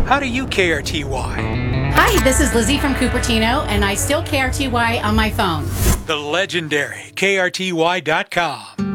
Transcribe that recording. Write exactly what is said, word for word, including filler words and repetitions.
How do you K R T Y? Hi, this is Lizzie from Cupertino, and I still K R T Y on my phone. The legendary K R T Y dot com.